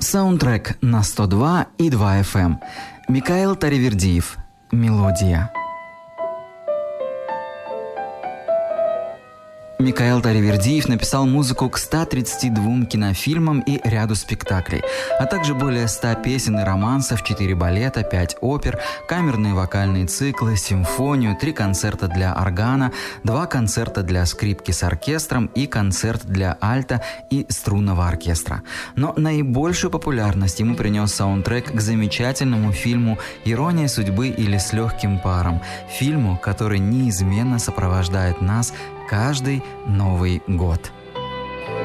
Саундтрек на 102 и 2 FM. Микаэл Таривердиев. Мелодия. Микаэл Таривердиев написал музыку к 132 кинофильмам и ряду спектаклей, а также более 100 песен и романсов, 4 балета, 5 опер, камерные вокальные циклы, симфонию, 3 концерта для органа, 2 концерта для скрипки с оркестром и концерт для альта и струнного оркестра. Но наибольшую популярность ему принес саундтрек к замечательному фильму «Ирония судьбы» или «С легким паром», фильму, который неизменно сопровождает нас каждый Новый год.